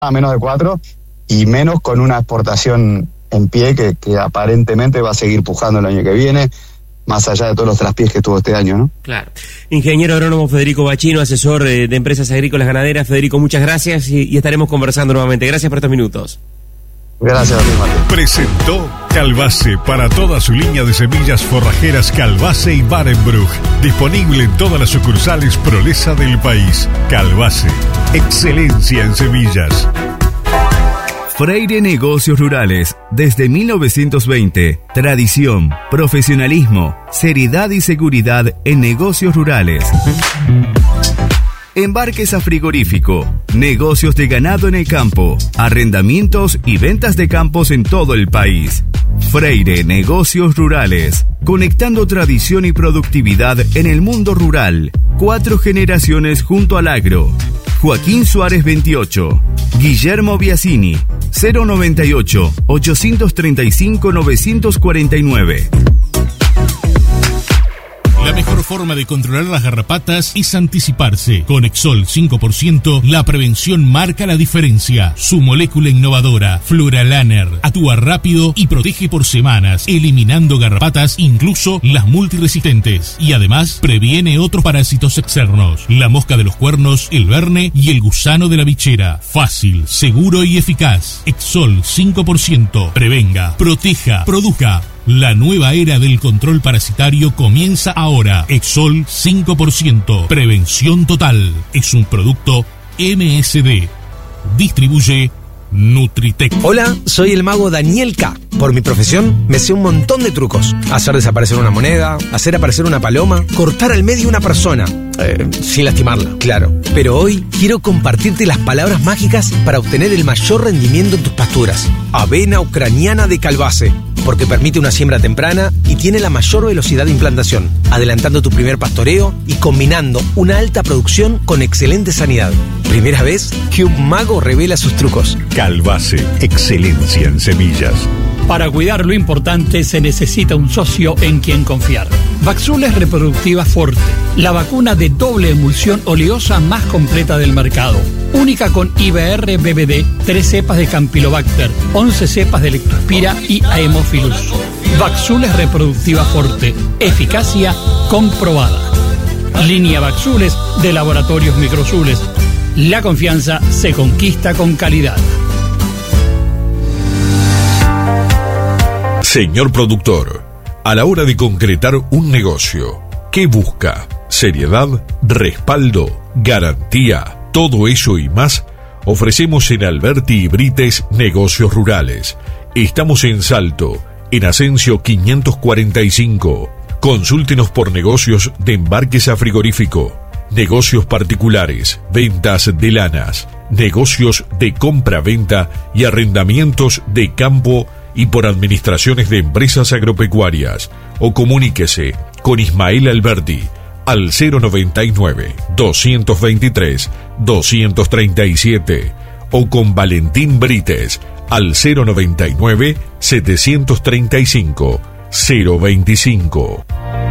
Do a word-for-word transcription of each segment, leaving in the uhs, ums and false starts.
a menos de cuatro, y menos con una exportación en pie que, que aparentemente va a seguir pujando el año que viene, más allá de todos los traspiés que tuvo este año, ¿no? Claro. Ingeniero agrónomo Federico Bachino, asesor de, de Empresas Agrícolas Ganaderas. Federico, muchas gracias y, y estaremos conversando nuevamente. Gracias por estos minutos. Gracias a ti, Martín. Presentó Calbase para toda su línea de semillas forrajeras Calbase y Barenbruch. Disponible en todas las sucursales Prolesa del país. Calbase, excelencia en semillas. Freire Negocios Rurales, desde mil novecientos veinte, tradición, profesionalismo, seriedad y seguridad en negocios rurales. Embarques a frigorífico, negocios de ganado en el campo, arrendamientos y ventas de campos en todo el país. Freire Negocios Rurales, conectando tradición y productividad en el mundo rural. Cuatro generaciones junto al agro. Joaquín Suárez veintiocho, Guillermo Biasini, cero noventa y ocho, ochocientos treinta y cinco, novecientos cuarenta y nueve. La mejor forma de controlar las garrapatas es anticiparse. Con Exol cinco por ciento, la prevención marca la diferencia. Su molécula innovadora, Fluralaner, actúa rápido y protege por semanas, eliminando garrapatas, incluso las multiresistentes. Y además, previene otros parásitos externos. La mosca de los cuernos, el verne y el gusano de la bichera. Fácil, seguro y eficaz. Exol cinco por ciento. Prevenga, proteja, produzca. La nueva era del control parasitario comienza ahora. Exol cinco por ciento. Prevención total. Es un producto M S D. Distribuye Nutritec. Hola, soy el mago Daniel K. Por mi profesión, me sé un montón de trucos. Hacer desaparecer una moneda, hacer aparecer una paloma, cortar al medio una persona. Eh, sin lastimarla, claro. Pero hoy quiero compartirte las palabras mágicas para obtener el mayor rendimiento en tus pasturas. Avena ucraniana de Calbase, porque permite una siembra temprana y tiene la mayor velocidad de implantación, adelantando tu primer pastoreo y combinando una alta producción con excelente sanidad. Primera vez que un mago revela sus trucos. Calbase, excelencia en semillas. Para cuidar lo importante se necesita un socio en quien confiar. Vaxules Reproductiva Forte, la vacuna de doble emulsión oleosa más completa del mercado. Única con I B R B B D, tres cepas de Campylobacter, once cepas de Lectospira y Haemophilus. Vaxules Reproductiva Forte, eficacia comprobada. Línea Vaxules de Laboratorios Microzules. La confianza se conquista con calidad. Señor productor, a la hora de concretar un negocio, ¿qué busca? Seriedad, respaldo, garantía, todo eso y más ofrecemos en Alberti y Brites Negocios Rurales. Estamos en Salto, en Asensio quinientos cuarenta y cinco. Consúltenos por negocios de embarques a frigorífico, negocios particulares, ventas de lanas, negocios de compra-venta y arrendamientos de campo y por administraciones de empresas agropecuarias, o comuníquese con Ismael Alberti al cero noventa y nueve, doscientos veintitrés, doscientos treinta y siete o con Valentín Brites al cero noventa y nueve, setecientos treinta y cinco, cero veinticinco.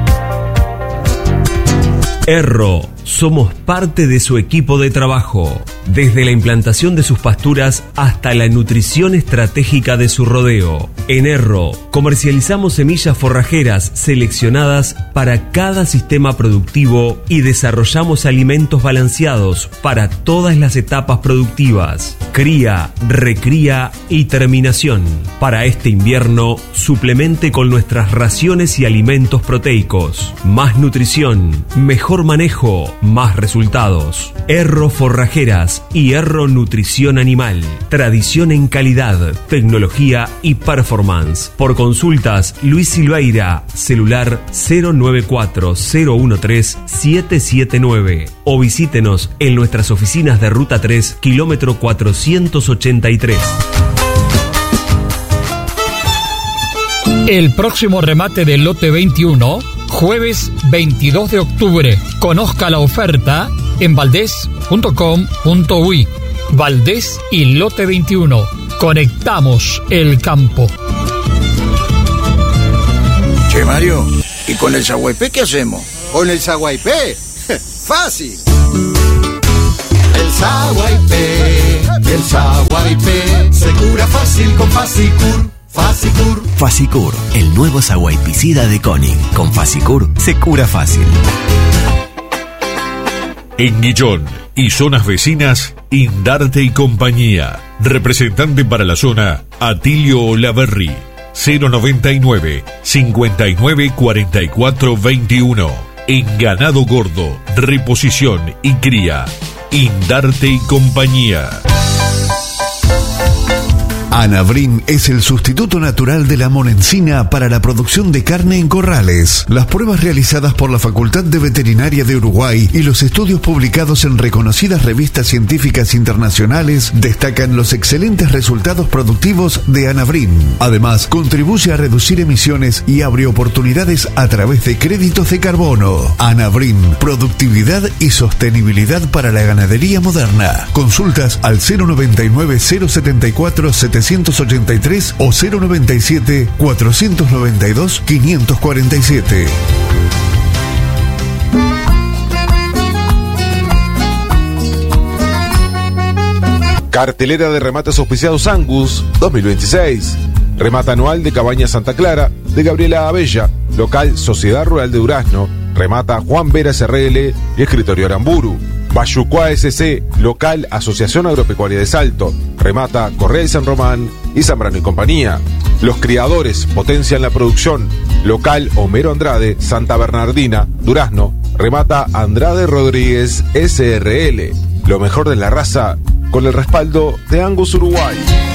Erro, somos parte de su equipo de trabajo, desde la implantación de sus pasturas hasta la nutrición estratégica de su rodeo. En Erro, comercializamos semillas forrajeras seleccionadas para cada sistema productivo y desarrollamos alimentos balanceados para todas las etapas productivas: cría, recría y terminación. Para este invierno, suplemente con nuestras raciones y alimentos proteicos. Más nutrición, mejor manejo, más resultados. Erro Forrajeras y Erro Nutrición Animal. Tradición en calidad, tecnología y performance. Por consultas, Luis Silveira, celular cero nueve cuatro, cero uno tres, siete siete nueve. O visítenos en nuestras oficinas de Ruta tres, kilómetro cuatrocientos ochenta y tres. El próximo remate del lote veintiuno, jueves veintidós de octubre. Conozca la oferta en valdés punto com punto uy. Valdés y lote veintiuno. Conectamos el campo. Che, Mario, ¿y con el Saguaipé qué hacemos? ¿Con el Saguaipé? ¡Fácil! El Saguaipé El Saguaype se cura fácil con Fasicur. Fasicur. Fasicur, el nuevo saguaypicida de Koenig. Con Fasicur se cura fácil. En Guillón y zonas vecinas, Indarte y compañía. Representante para la zona, Atilio Olaverri. cero noventa y nueve, cincuenta y nueve, cuarenta y cuatro veintiuno. En ganado gordo, reposición y cría, Indarte y compañía. Anavrin es el sustituto natural de la monencina para la producción de carne en corrales. Las pruebas realizadas por la Facultad de Veterinaria de Uruguay y los estudios publicados en reconocidas revistas científicas internacionales destacan los excelentes resultados productivos de Anavrin. Además, contribuye a reducir emisiones y abre oportunidades a través de créditos de carbono. Anavrin, productividad y sostenibilidad para la ganadería moderna. Consultas al cero noventa y nueve, cero setenta y cuatro, setecientos ochenta y tres o cero noventa y siete, cuatrocientos noventa y dos, quinientos cuarenta y siete. Cartelera de remates auspiciados Angus dos mil veintiséis. Remata anual de Cabaña Santa Clara de Gabriela Abella. Local Sociedad Rural de Durazno. Remata Juan Vera S R L y Escritorio Aramburu. Bayucuá S C, local Asociación Agropecuaria de Salto. Remata Correa y San Román y Zambrano y compañía. Los criadores potencian la producción. Local Homero Andrade, Santa Bernardina, Durazno. Remata Andrade Rodríguez S R L. Lo mejor de la raza con el respaldo de Angus Uruguay.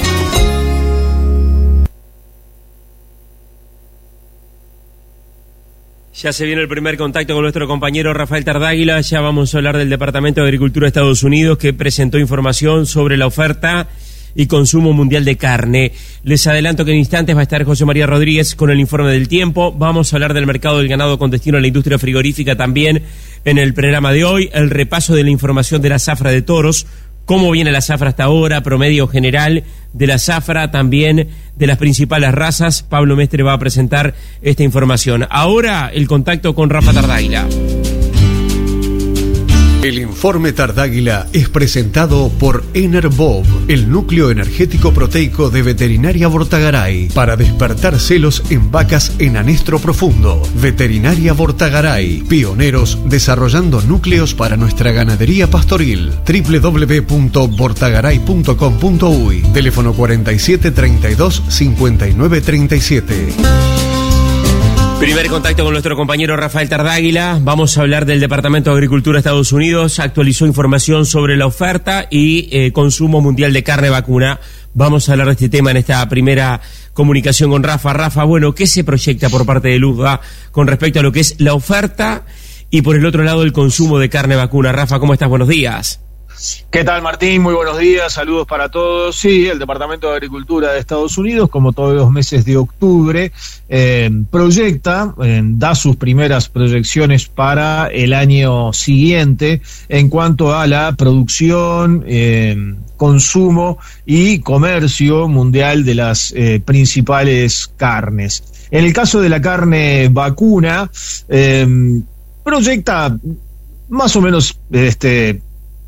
Ya se viene el primer contacto con nuestro compañero Rafael Tardáguila. Ya vamos a hablar del Departamento de Agricultura de Estados Unidos, que presentó información sobre la oferta y consumo mundial de carne. Les adelanto que en instantes va a estar José María Rodríguez con el informe del tiempo. Vamos a hablar del mercado del ganado con destino a la industria frigorífica también en el programa de hoy. El repaso de la información de la zafra de toros. Cómo viene la zafra hasta ahora, promedio general de la zafra, también de las principales razas. Pablo Mestre va a presentar esta información. Ahora el contacto con Rafa Tardáguila. El informe Tardáguila es presentado por Enerbob, el núcleo energético proteico de Veterinaria Vortagaray, para despertar celos en vacas en anestro profundo. Veterinaria Vortagaray, pioneros desarrollando núcleos para nuestra ganadería pastoril. doble u doble u doble u punto vortagaray punto com punto uy, teléfono cuarenta y siete, treinta y dos, cincuenta y nueve, treinta y siete. Primer contacto con nuestro compañero Rafael Tardáguila. Vamos a hablar del Departamento de Agricultura de Estados Unidos. Actualizó información sobre la oferta y eh, consumo mundial de carne vacuna. Vamos a hablar de este tema en esta primera comunicación con Rafa. Rafa, bueno, ¿qué se proyecta por parte de Luzva con respecto a lo que es la oferta y por el otro lado el consumo de carne vacuna? Rafa, ¿cómo estás? Buenos días. ¿Qué tal, Martín? Muy buenos días, saludos para todos. Sí, el Departamento de Agricultura de Estados Unidos, como todos los meses de octubre, eh, proyecta, eh, da sus primeras proyecciones para el año siguiente en cuanto a la producción, eh, consumo y comercio mundial de las eh, principales carnes. En el caso de la carne vacuna, eh, proyecta más o menos este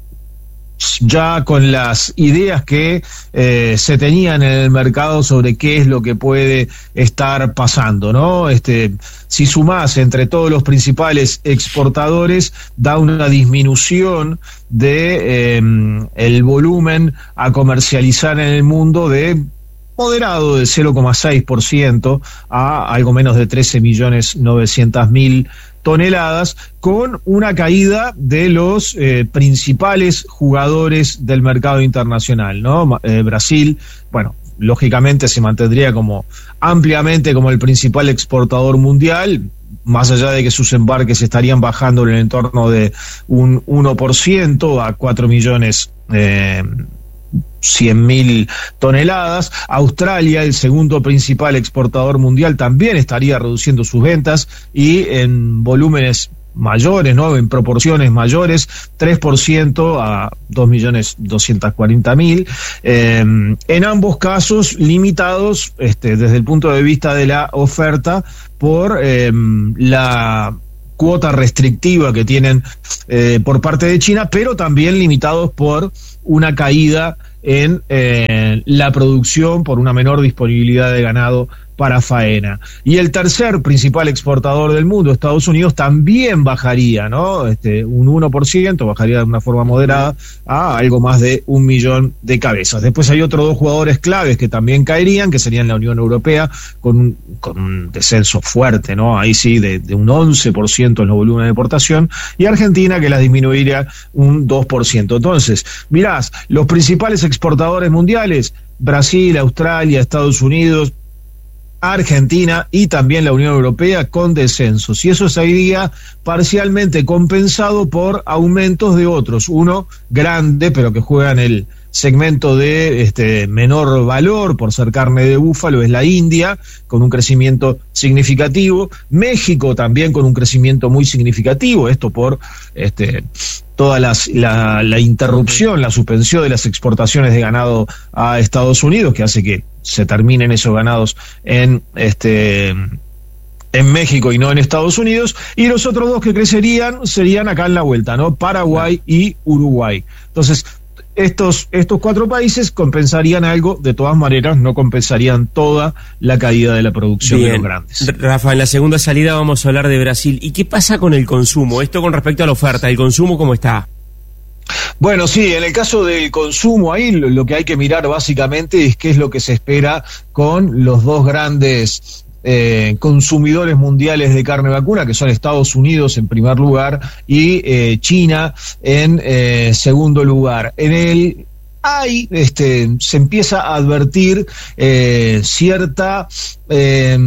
ya con las ideas que eh, se tenían en el mercado sobre qué es lo que puede estar pasando, ¿no? Este, si sumás entre todos los principales exportadores, da una disminución de eh, el volumen a comercializar en el mundo de moderado de cero coma seis por ciento a algo menos de trece millones novecientos mil toneladas, con una caída de los eh, principales jugadores del mercado internacional, ¿no? Eh, Brasil, bueno, lógicamente se mantendría como ampliamente como el principal exportador mundial, más allá de que sus embarques estarían bajando en el entorno de un uno por ciento a cuatro millones eh, cien mil toneladas. Australia, el segundo principal exportador mundial, también estaría reduciendo sus ventas y en volúmenes mayores, ¿no? En proporciones mayores, tres por ciento a dos millones doscientos cuarenta mil. Eh, en ambos casos limitados este, desde el punto de vista de la oferta por eh, la cuota restrictiva que tienen eh, por parte de China, pero también limitados por una caída en eh, la producción por una menor disponibilidad de ganado para faena. Y el tercer principal exportador del mundo, Estados Unidos, también bajaría, ¿no? Este, un uno por ciento, bajaría de una forma moderada a algo más de un millón de cabezas. Después hay otros dos jugadores claves que también caerían, que serían la Unión Europea, con un, con un descenso fuerte, ¿no? Ahí sí, de, de un once por ciento en los volúmenes de exportación, y Argentina, que las disminuiría un dos por ciento. Entonces, mirás, los principales exportadores mundiales, Brasil, Australia, Estados Unidos, Argentina y también la Unión Europea con descensos, y eso sería parcialmente compensado por aumentos de otros, uno grande pero que juega en el segmento de este menor valor por ser carne de búfalo, es la India, con un crecimiento significativo, México también con un crecimiento muy significativo, esto por este toda las, la, la interrupción, la suspensión de las exportaciones de ganado a Estados Unidos, que hace que se terminen esos ganados en este en México y no en Estados Unidos, y los otros dos que crecerían serían acá en la vuelta, ¿no? Paraguay y Uruguay. Entonces, estos, estos cuatro países compensarían algo, de todas maneras no compensarían toda la caída de la producción Bien. de los grandes. Rafa, en la segunda salida vamos a hablar de Brasil. ¿Y qué pasa con el consumo? Esto con respecto a la oferta, ¿el consumo cómo está? Bueno, sí, en el caso del consumo, ahí lo, lo que hay que mirar básicamente es qué es lo que se espera con los dos grandes eh, consumidores mundiales de carne vacuna, que son Estados Unidos en primer lugar y eh, China en eh, segundo lugar. En el hay, este, se empieza a advertir eh, cierta eh,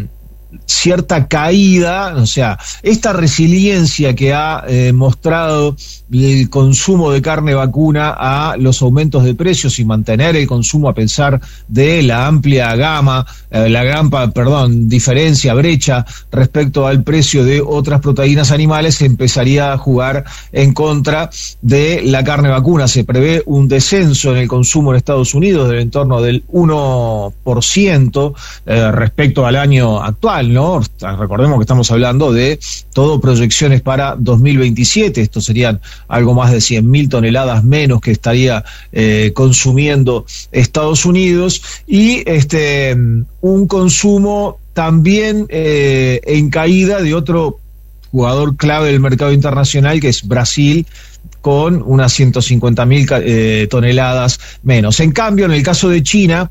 cierta caída, o sea, esta resiliencia que ha eh, mostrado el consumo de carne vacuna a los aumentos de precios y mantener el consumo a pesar de la amplia gama, eh, la gran, perdón, diferencia, brecha respecto al precio de otras proteínas animales, se empezaría a jugar en contra de la carne vacuna. Se prevé un descenso en el consumo en Estados Unidos del entorno del uno por ciento eh, respecto al año actual, ¿no? Recordemos que estamos hablando de todo proyecciones para dos mil veintisiete, esto serían algo más de cien mil toneladas menos que estaría eh, consumiendo Estados Unidos, y este un consumo también eh, en caída de otro jugador clave del mercado internacional, que es Brasil, con unas ciento cincuenta mil eh, toneladas menos. En cambio, en el caso de China,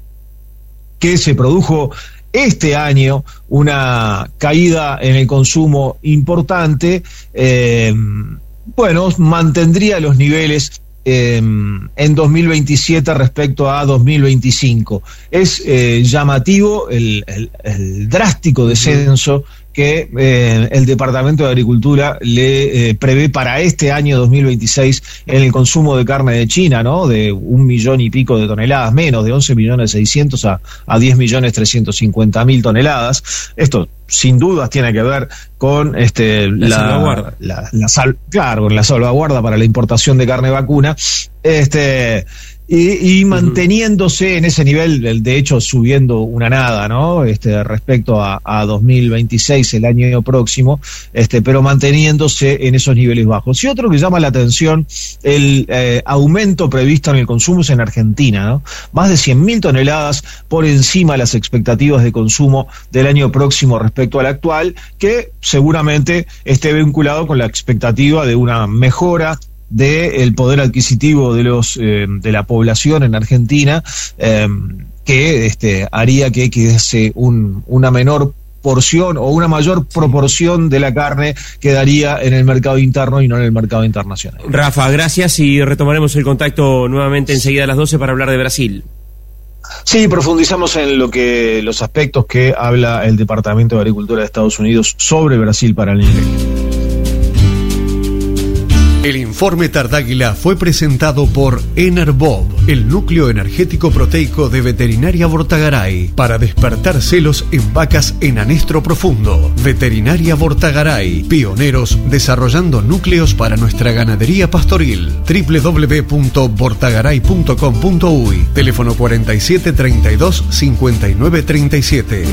que se produjo este año una caída en el consumo importante, eh, bueno, mantendría los niveles eh, en dos mil veintisiete respecto a dos mil veinticinco. Es eh, llamativo el, el, el drástico descenso que eh, el Departamento de Agricultura le eh, prevé para este año dos mil veintiséis en el consumo de carne de China, ¿no? De un millón y pico de toneladas menos, de once millones seiscientos a, a diez millones trescientos cincuenta mil toneladas. Esto sin dudas tiene que ver con este la, la salvaguarda. La, la sal, claro, con la salvaguarda para la importación de carne vacuna. Este Y, y manteniéndose en ese nivel, de hecho subiendo una nada, ¿no? Este, respecto a, a dos mil veintiséis, el año próximo, este, pero manteniéndose en esos niveles bajos. Y otro que llama la atención, el eh, aumento previsto en el consumo es en Argentina, ¿no? Más de cien mil toneladas por encima de las expectativas de consumo del año próximo respecto al actual, que seguramente esté vinculado con la expectativa de una mejora del poder adquisitivo de los eh, de la población en Argentina, eh, que este, haría que quedase un, una menor porción o una mayor proporción de la carne quedaría en el mercado interno y no en el mercado internacional. Rafa, gracias, y retomaremos el contacto nuevamente enseguida a las doce para hablar de Brasil. Sí, profundizamos en lo que los aspectos que habla el Departamento de Agricultura de Estados Unidos sobre Brasil para el nivel. El informe Tardáguila fue presentado por Enerbob, el núcleo energético proteico de Veterinaria Vortagaray, para despertar celos en vacas en anestro profundo. Veterinaria Vortagaray, pioneros desarrollando núcleos para nuestra ganadería pastoril. doble u doble u doble u punto vortagaray punto com punto uy, teléfono cuarenta y siete, treinta y dos, cincuenta y nueve, treinta y siete.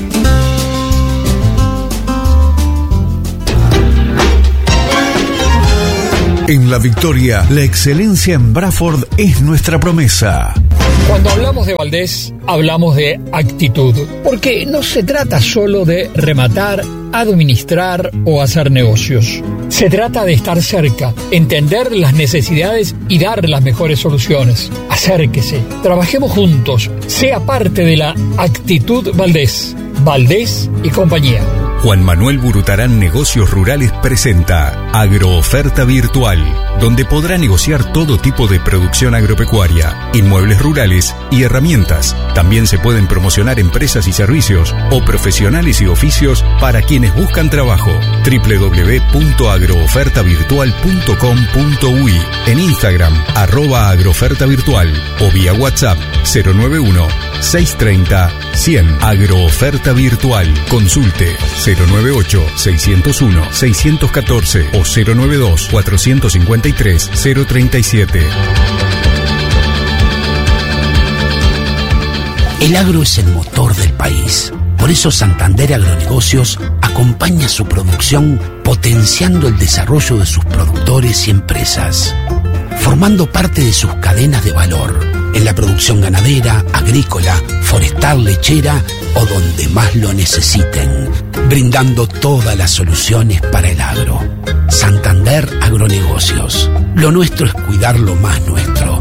En La Victoria, la excelencia en Bradford es nuestra promesa. Cuando hablamos de Valdés, hablamos de actitud, porque no se trata solo de rematar, administrar o hacer negocios. Se trata de estar cerca, entender las necesidades y dar las mejores soluciones. Acérquese, trabajemos juntos, sea parte de la actitud Valdés. Valdés y compañía. Juan Manuel Burutarán Negocios Rurales presenta Agrooferta Virtual, donde podrá negociar todo tipo de producción agropecuaria, inmuebles rurales y herramientas. También se pueden promocionar empresas y servicios o profesionales y oficios para quienes buscan trabajo. doble u doble u doble u punto agrooferta virtual punto com punto u i, en Instagram arroba agrooferta virtual o vía WhatsApp cero nueve uno, seis tres cero, cien. Agrooferta Virtual. Consulte cero nueve ocho, seis cero uno, seis uno cuatro o cero nueve dos, cuatro cinco tres, cero tres siete. El agro es el motor del país. Por eso Santander Agronegocios acompaña su producción potenciando el desarrollo de sus productores y empresas, formando parte de sus cadenas de valor en la producción ganadera, agrícola, forestal, lechera o donde más lo necesiten, brindando todas las soluciones para el agro. Santander Agronegocios. Lo nuestro es cuidar lo más nuestro.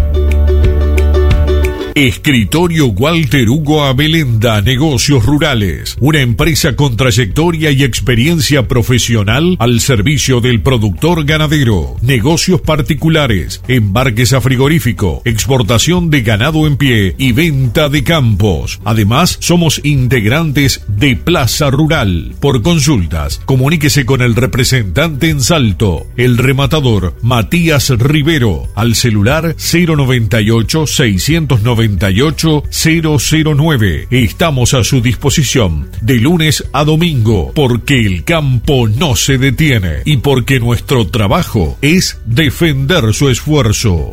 Escritorio Walter Hugo Abelenda, Negocios Rurales, una empresa con trayectoria y experiencia profesional al servicio del productor ganadero, negocios particulares, embarques a frigorífico, exportación de ganado en pie y venta de campos. Además, somos integrantes de Plaza Rural. Por consultas, comuníquese con el representante en Salto, el rematador Matías Rivero, al celular cero noventa y ocho, seiscientos noventa y ocho, cero cero nueve. Estamos a su disposición de lunes a domingo, porque el campo no se detiene y porque nuestro trabajo es defender su esfuerzo.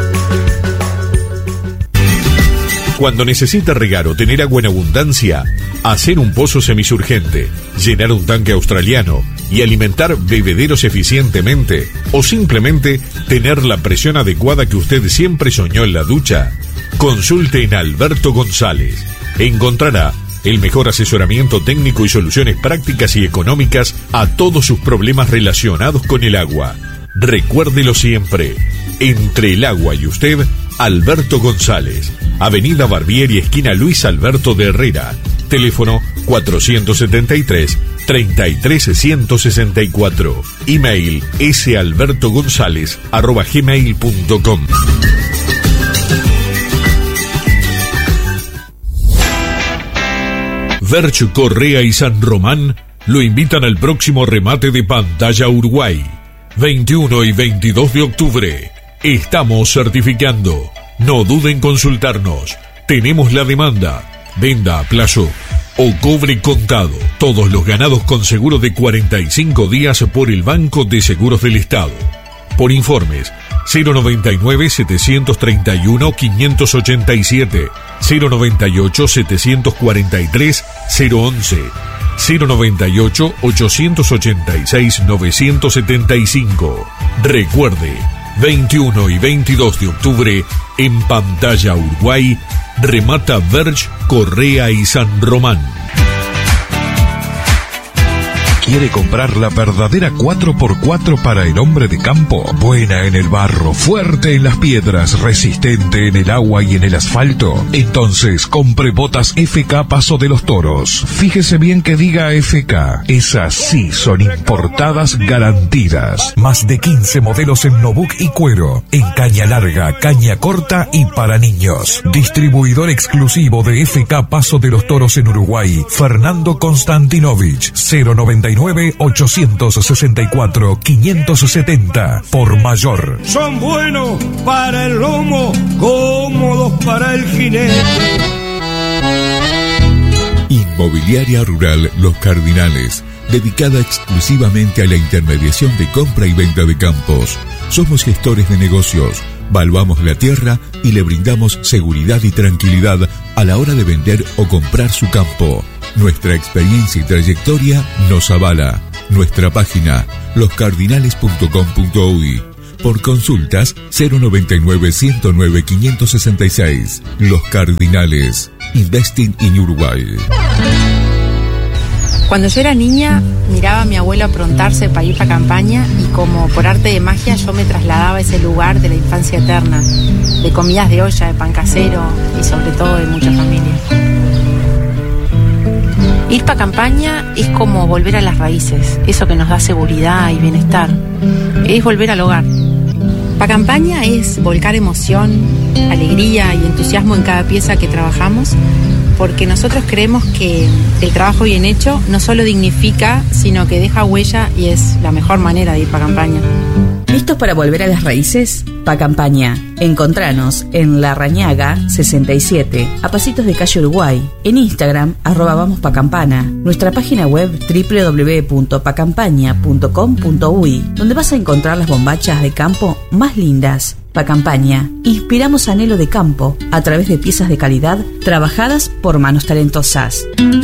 Cuando necesita regar o tener agua en abundancia, hacer un pozo semisurgente, llenar un tanque australiano y alimentar bebederos eficientemente, o simplemente tener la presión adecuada que usted siempre soñó en la ducha, consulte en Alberto González. Encontrará el mejor asesoramiento técnico y soluciones prácticas y económicas a todos sus problemas relacionados con el agua. Recuérdelo siempre, entre el agua y usted, Alberto González, Avenida Barbieri, esquina Luis Alberto de Herrera, teléfono cuatrocientos setenta y tres, treinta y tres, ciento sesenta y cuatro, email salbertogonzalez arroba gmail punto com. Verch Correa y San Román lo invitan al próximo remate de Pantalla Uruguay, veintiuno y veintidós de octubre. Estamos certificando. No duden en consultarnos. Tenemos la demanda, venda a plazo o cobre contado. Todos los ganados con seguro de cuarenta y cinco días por el Banco de Seguros del Estado. Por informes, cero noventa y nueve, setecientos treinta y uno, quinientos ochenta y siete, cero noventa y ocho, setecientos cuarenta y tres, cero once, cero noventa y ocho, ochocientos ochenta y seis, novecientos setenta y cinco. Recuerde, veintiuno y veintidós de octubre, en Pantalla Uruguay, remata Verch, Correa y San Román. ¿Quiere comprar la verdadera cuatro por cuatro para el hombre de campo? Buena en el barro, fuerte en las piedras, resistente en el agua y en el asfalto. Entonces compre botas F K Paso de los Toros. Fíjese bien que diga F K. Esas sí son importadas garantidas. Más de quince modelos en Nobuk y cuero, en caña larga, caña corta y para niños. Distribuidor exclusivo de F K Paso de los Toros en Uruguay, Fernando Konstantinovich, cero noventa y nueve, ochocientos sesenta y cuatro, quinientos setenta, por mayor. Son buenos para el lomo, cómodos para el jinete. Inmobiliaria Rural Los Cardinales, dedicada exclusivamente a la intermediación de compra y venta de campos. Somos gestores de negocios, valuamos la tierra y le brindamos seguridad y tranquilidad a la hora de vender o comprar su campo. Nuestra experiencia y trayectoria nos avala. Nuestra página, los cardinales punto com punto u i. Por consultas, cero noventa y nueve, ciento nueve, quinientos sesenta y seis. Los Cardinales. Investing in Uruguay. Cuando yo era niña, miraba a mi abuelo aprontarse para ir para campaña y como por arte de magia yo me trasladaba a ese lugar de la infancia eterna, de comidas de olla, de pan casero y sobre todo de mucha familia. Ir para campaña es como volver a las raíces, eso que nos da seguridad y bienestar. Es volver al hogar. Pa' campaña es volcar emoción, alegría y entusiasmo en cada pieza que trabajamos, porque nosotros creemos que el trabajo bien hecho no solo dignifica, sino que deja huella y es la mejor manera de ir pa' campaña. ¿Listos para volver a las raíces? Pa' campaña. Encontranos en La Rañaga sesenta y siete, a pasitos de calle Uruguay. En Instagram, arroba vamos pa' campana. Nuestra página web doble u doble u doble u punto pa campaña punto com punto uy, donde vas a encontrar las bombachas de campo más lindas. Pa' campaña. Inspiramos anhelo de campo a través de piezas de calidad trabajadas por manos talentosas.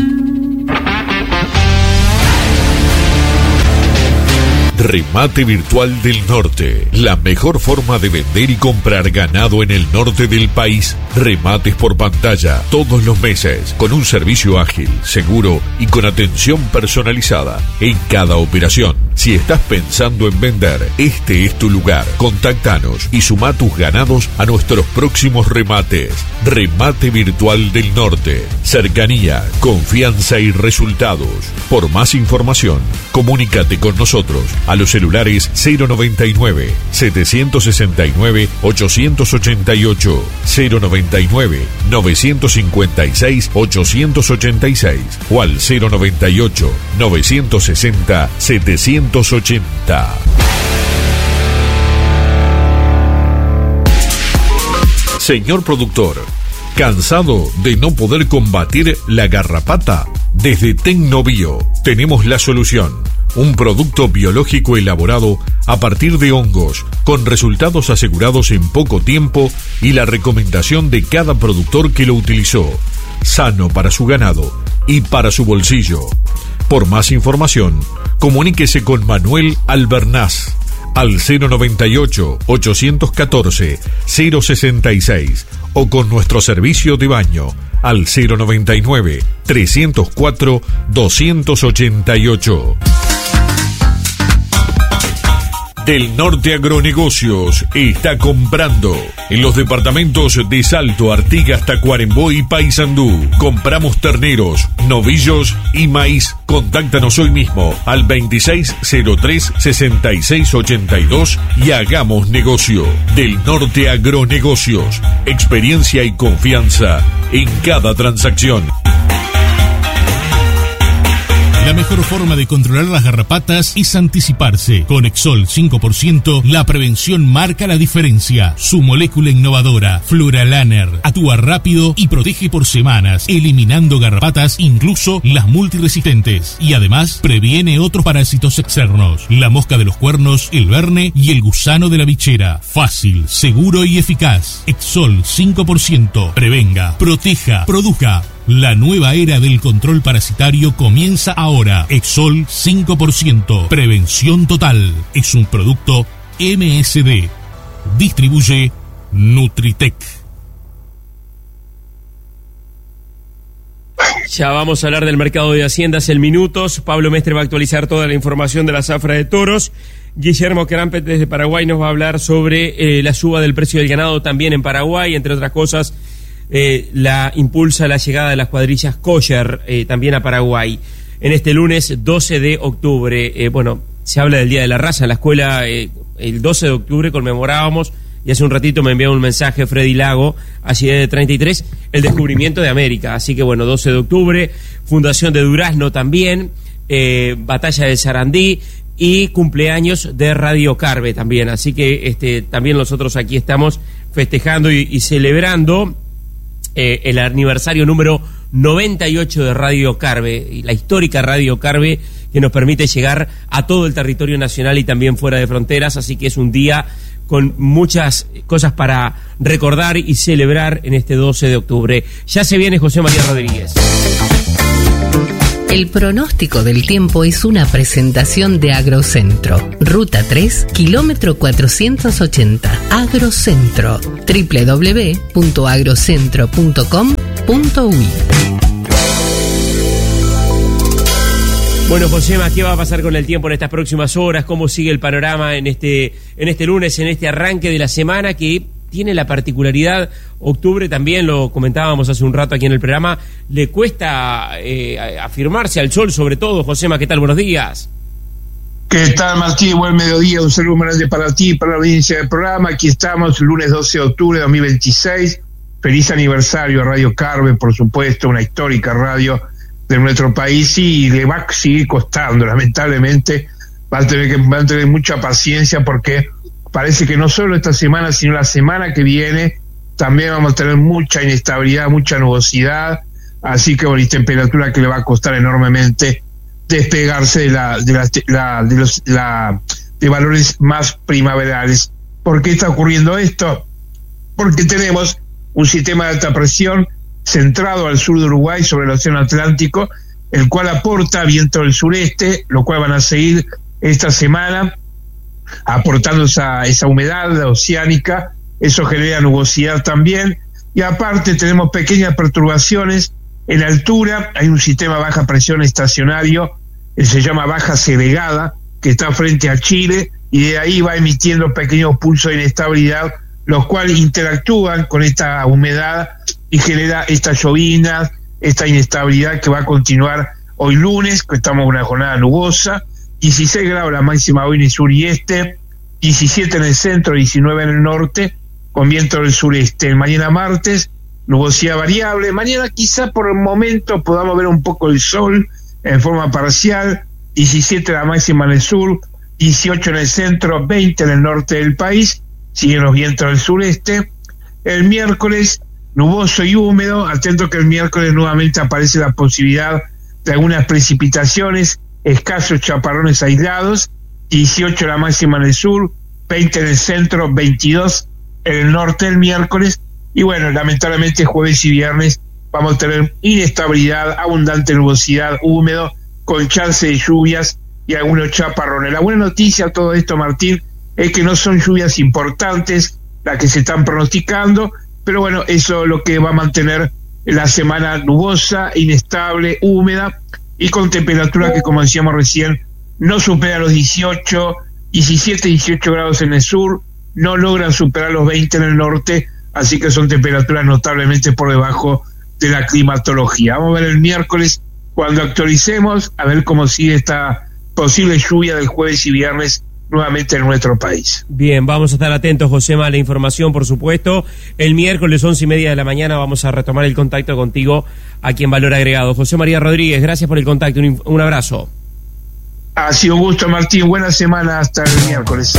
Remate Virtual del Norte, la mejor forma de vender y comprar ganado en el norte del país. Remates por pantalla todos los meses, con un servicio ágil, seguro y con atención personalizada en cada operación. Si estás pensando en vender, este es tu lugar. Contactanos y suma tus ganados a nuestros próximos remates. Remate Virtual del Norte, cercanía, confianza y resultados. Por más información, comunícate con nosotros a los celulares cero noventa y nueve, setecientos sesenta y nueve, ochocientos ochenta y ocho, cero noventa y nueve, novecientos cincuenta y seis, ochocientos ochenta y seis o al cero noventa y ocho, novecientos sesenta, setecientos ochenta. Señor productor, ¿cansado de no poder combatir la garrapata? Desde Tecnobio tenemos la solución. Un producto biológico elaborado a partir de hongos, con resultados asegurados en poco tiempo y la recomendación de cada productor que lo utilizó. Sano para su ganado y para su bolsillo. Por más información, comuníquese con Manuel Albernaz al cero noventa y ocho, ochocientos catorce, cero sesenta y seis o con nuestro servicio de baño al cero noventa y nueve, trescientos cuatro, doscientos ochenta y ocho. Del Norte Agronegocios está comprando en los departamentos de Salto, Artigas, Tacuarembó y Paysandú. Compramos terneros, novillos y maíz. Contáctanos hoy mismo al veintiséis cero tres, sesenta y seis ochenta y dos y hagamos negocio. Del Norte Agronegocios, experiencia y confianza en cada transacción. La mejor forma de controlar las garrapatas es anticiparse. Con Exol cinco por ciento, la prevención marca la diferencia. Su molécula innovadora, Fluralaner, actúa rápido y protege por semanas, eliminando garrapatas, incluso las multiresistentes. Y además, previene otros parásitos externos. La mosca de los cuernos, el verne y el gusano de la bichera. Fácil, seguro y eficaz. Exol cinco por ciento. Prevenga, proteja, produzca. La nueva era del control parasitario comienza ahora. Exol cinco por ciento. Prevención total. Es un producto M S D. Distribuye Nutritec. Ya vamos a hablar del mercado de haciendas en minutos. Pablo Mestre va a actualizar toda la información de la zafra de toros. Guillermo Crampet desde Paraguay nos va a hablar sobre eh, la suba del precio del ganado también en Paraguay, entre otras cosas. Eh, la impulsa la llegada de las cuadrillas kosher eh, también a Paraguay en este lunes doce de octubre. Eh, bueno, se habla del Día de la Raza en la escuela. Eh, el doce de octubre conmemorábamos, y hace un ratito me envió un mensaje Freddy Lago, allí de treinta y tres, el descubrimiento de América. Así que bueno, doce de octubre, fundación de Durazno también, eh, batalla de Sarandí y cumpleaños de Radio Carve también. Así que este también nosotros aquí estamos festejando y, y celebrando Eh, el aniversario número noventa y ocho de Radio Carve, y la histórica Radio Carve que nos permite llegar a todo el territorio nacional y también fuera de fronteras, así que es un día con muchas cosas para recordar y celebrar en este doce de octubre. Ya se viene José María Rodríguez. El pronóstico del tiempo es una presentación de Agrocentro. Ruta tres, kilómetro cuatrocientos ochenta. Agrocentro. doble u doble u doble u punto agrocentro punto com punto uy. Bueno, Josema, ¿qué va a pasar con el tiempo en estas próximas horas? ¿Cómo sigue el panorama en este, en este lunes, en este arranque de la semana que tiene la particularidad, octubre también, lo comentábamos hace un rato aquí en el programa, le cuesta eh, afirmarse al sol sobre todo? Josema, ¿qué tal? Buenos días. ¿Qué tal, Martín? Buen mediodía, un saludo grande para ti, para la audiencia del programa. Aquí estamos, lunes doce de octubre de dos mil veintiséis. Feliz aniversario a Radio Carve, por supuesto, una histórica radio de nuestro país, y le va a seguir costando, lamentablemente. Va a tener que va a tener mucha paciencia, porque parece que no solo esta semana, sino la semana que viene también vamos a tener mucha inestabilidad, mucha nubosidad, así que bueno, y temperatura que le va a costar enormemente despegarse de la de la, la, de, los, la de valores más primaverales. ¿Por qué está ocurriendo esto? Porque tenemos un sistema de alta presión centrado al sur de Uruguay sobre el Océano Atlántico, el cual aporta viento del sureste, lo cual van a seguir esta semana aportando esa, esa humedad oceánica. Eso genera nubosidad también, y aparte tenemos pequeñas perturbaciones en altura. Hay un sistema de baja presión estacionario, que se llama baja segregada, que está frente a Chile, y de ahí va emitiendo pequeños pulsos de inestabilidad, los cuales interactúan con esta humedad y genera esta llovina, esta inestabilidad que va a continuar hoy lunes, que estamos en una jornada nubosa. dieciséis grados la máxima hoy en el sur y este, diecisiete en el centro, diecinueve en el norte, con viento del sureste. Mañana martes, nubosidad variable. Mañana quizá por el momento podamos ver un poco el sol en forma parcial. diecisiete la máxima en el sur, dieciocho en el centro, veinte en el norte del país. Siguen los vientos del sureste. El miércoles, nuboso y húmedo. Atento que el miércoles nuevamente aparece la posibilidad de algunas precipitaciones, escasos chaparrones aislados. dieciocho la máxima en el sur, veinte en el centro, veintidós en el norte el miércoles. Y bueno, lamentablemente jueves y viernes vamos a tener inestabilidad, abundante nubosidad, húmedo, con chance de lluvias y algunos chaparrones. La buena noticia a todo esto, Martín, es que no son lluvias importantes las que se están pronosticando, pero bueno, eso es lo que va a mantener la semana nubosa, inestable, húmeda, y con temperatura que, como decíamos recién, no supera los dieciocho, diecisiete, dieciocho grados en el sur, no logran superar los veinte en el norte, así que son temperaturas notablemente por debajo de la climatología. Vamos a ver el miércoles, cuando actualicemos, a ver cómo sigue esta posible lluvia del jueves y viernes nuevamente en nuestro país. Bien, vamos a estar atentos, Josema, a la información, por supuesto. El miércoles, once y media de la mañana, vamos a retomar el contacto contigo aquí en Valor Agregado. José María Rodríguez, gracias por el contacto, un, un abrazo. Ha sido un gusto, Martín, buena semana, hasta el miércoles.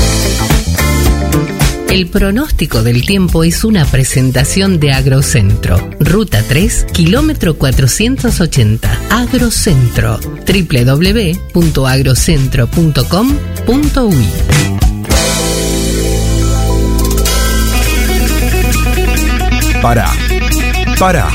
El pronóstico del tiempo es una presentación de Agrocentro. Ruta tres, kilómetro cuatrocientos ochenta. Agrocentro. doble u doble u doble u punto agrocentro punto com punto uy. Pará. Pará.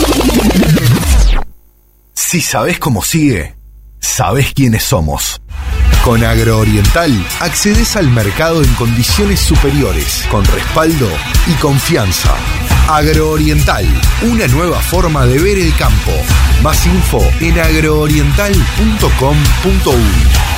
Si sabés cómo sigue, sabés quiénes somos. Con Agrooriental accedes al mercado en condiciones superiores, con respaldo y confianza. Agrooriental, una nueva forma de ver el campo. Más info en agrooriental punto com punto uy.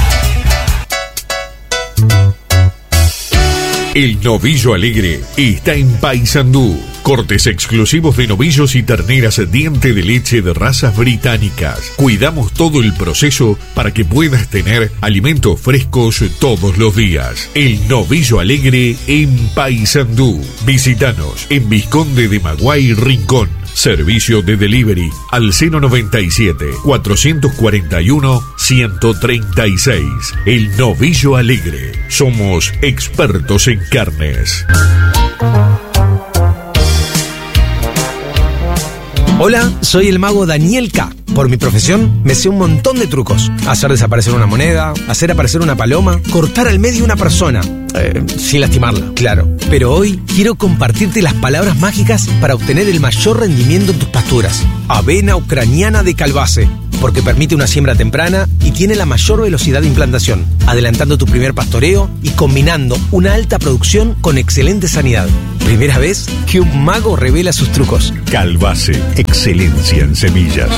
El Novillo Alegre está en Paysandú. Cortes exclusivos de novillos y terneras diente de leche de razas británicas. Cuidamos todo el proceso para que puedas tener alimentos frescos todos los días. El Novillo Alegre en Paysandú. Visítanos en Vizconde de Maguay, Rincón. Servicio de delivery al cero noventa y siete, cuatrocientos cuarenta y uno, ciento treinta y seis. El Novillo Alegre. Somos expertos en carnes. Hola, soy el mago Daniel K. Por mi profesión, me sé un montón de trucos. Hacer desaparecer una moneda, hacer aparecer una paloma, cortar al medio una persona. Eh, sin lastimarla, claro. Pero hoy quiero compartirte las palabras mágicas para obtener el mayor rendimiento en tus pasturas. Avena ucraniana de Calbase. porque permite una siembra temprana y tiene la mayor velocidad de implantación, adelantando tu primer pastoreo y combinando una alta producción con excelente sanidad. Primera vez que un mago revela sus trucos. Calbase, excelencia en semillas.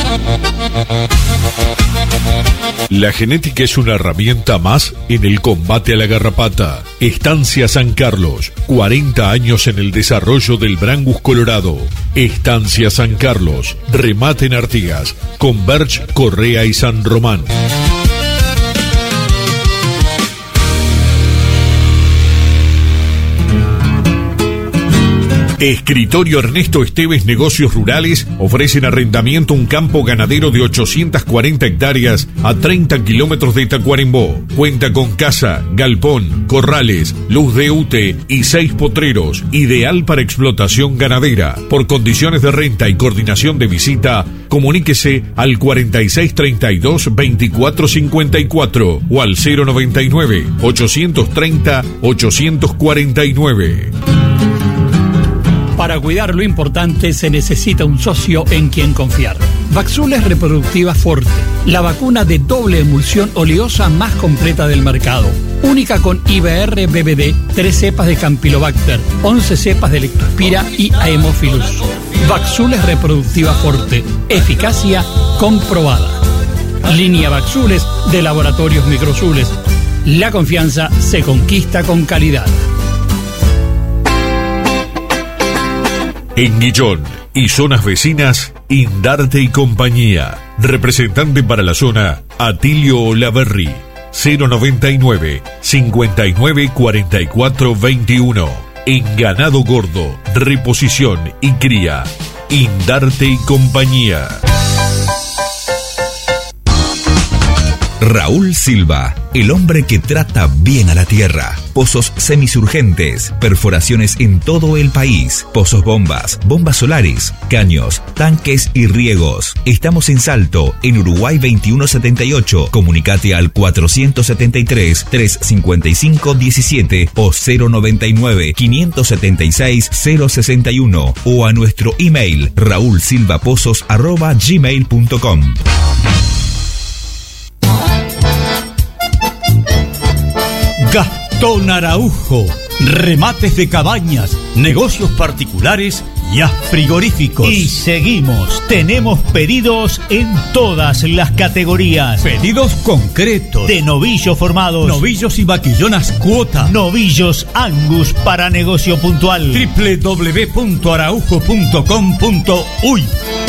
La genética es una herramienta más en el combate a la garrapata. Estancia San Carlos, cuarenta años en el desarrollo del Brangus colorado. Estancia San Carlos, remate en Artigas, Converge, Correa y San Román. Escritorio Ernesto Esteves Negocios Rurales ofrecen arrendamiento un campo ganadero de ochocientas cuarenta hectáreas a treinta kilómetros de Tacuarembó. Cuenta con casa, galpón, corrales, luz de U T E y seis potreros, ideal para explotación ganadera. Por condiciones de renta y coordinación de visita, comuníquese al cuarenta y seis treinta y dos veinticuatro cincuenta y cuatro o al cero noventa y nueve ochocientos treinta ochocientos cuarenta y nueve. Para cuidar lo importante se necesita un socio en quien confiar. Vaxules Reproductiva Forte, la vacuna de doble emulsión oleosa más completa del mercado. Única con I B R B B D, tres cepas de Campylobacter, once cepas de Lectospira y Haemophilus. Vaxules Reproductiva Forte, eficacia comprobada. Línea Vaxules de Laboratorios Microzules. La confianza se conquista con calidad. En Guillón y zonas vecinas, Indarte y compañía. Representante para la zona, Atilio Olaverri. cero noventa y nueve cincuenta y nueve cuarenta y cuatro veintiuno. En ganado gordo, reposición y cría, Indarte y compañía. Raúl Silva, el hombre que trata bien a la tierra. Pozos semisurgentes, perforaciones en todo el país, pozos bombas, bombas solares, caños, tanques y riegos. Estamos en Salto, en Uruguay veintiuno setenta y ocho. Comunicate al cuatrocientos setenta y tres, trescientos cincuenta y cinco, diecisiete o cero noventa y nueve, quinientos setenta y seis, cero sesenta y uno o a nuestro email raulsilvapozos arroba gmail punto com. Gastón Araujo, remates de cabañas, negocios particulares y frigoríficos. Y seguimos, tenemos pedidos en todas las categorías. Pedidos concretos de novillos formados, novillos y vaquillonas cuota, novillos Angus para negocio puntual. doble u doble u doble u punto araujo punto com punto uy.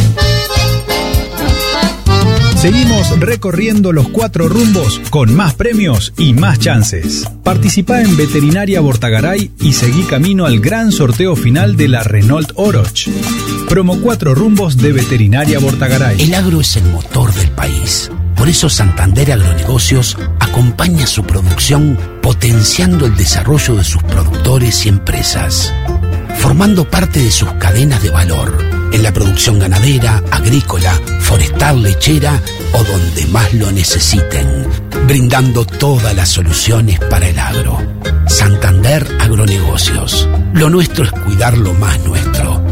Seguimos recorriendo los cuatro rumbos con más premios y más chances. Participá en Veterinaria Bortagaray y seguí camino al gran sorteo final de la Renault Oroch. Promo cuatro rumbos de Veterinaria Bortagaray. El agro es el motor del país. Por eso Santander Agronegocios acompaña su producción potenciando el desarrollo de sus productores y empresas, formando parte de sus cadenas de valor en la producción ganadera, agrícola, forestal, lechera o donde más lo necesiten, brindando todas las soluciones para el agro. Santander Agronegocios. Lo nuestro es cuidar lo más nuestro.